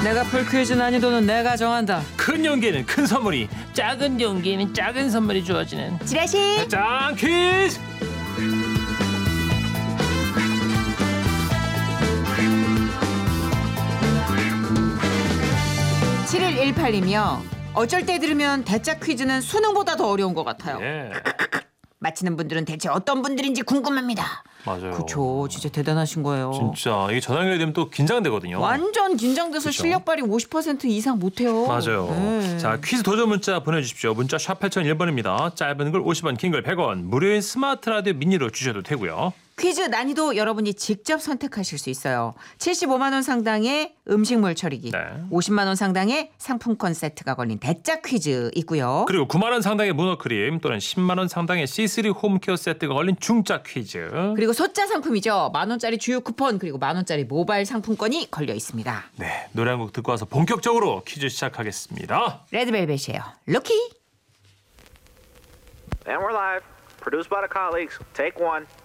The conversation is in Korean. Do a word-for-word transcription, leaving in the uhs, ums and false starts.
내가 풀 퀴즈 난이도는 내가 정한다. 큰 용기에는 큰 선물이, 작은 용기에는 작은 선물이 주어지는 지라시 배짱 퀴즈. 칠일일팔이며 어쩔 때 들으면 대짜 퀴즈는 수능보다 더 어려운 것 같아요. 예. 맞히는 분들은 대체 어떤 분들인지 궁금합니다. 맞아요. 그쵸, 진짜 대단하신 거예요. 진짜 이게 전화 연결되면 또 긴장되거든요. 완전 긴장돼서 그쵸? 실력 발휘 오십 퍼센트 이상 못해요. 맞아요. 네. 자, 퀴즈 도전 문자 보내주십시오. 문자 샵 팔공공일 번입니다. 짧은 글 오십 원, 긴 글 백 원, 무료인 스마트 라디오 미니로 주셔도 되고요. 퀴즈 난이도 여러분이 직접 선택하실 수 있어요. 칠십오만 원 상당의 음식물 처리기, 네. 오십만 원 상당의 상품권 세트가 걸린 대짜 퀴즈 있고요. 그리고 구만 원 상당의 문어크림 또는 십만 원 상당의 씨쓰리 홈케어 세트가 걸린 중짜 퀴즈. 그리고 소짜 상품이죠. 만 원짜리 주유 쿠폰 그리고 만 원짜리 모바일 상품권이 걸려 있습니다. 네, 노래 한 곡 듣고 와서 본격적으로 퀴즈 시작하겠습니다. 레드벨벳이에요. 루키. And we're live. Produced by the colleagues. Take one.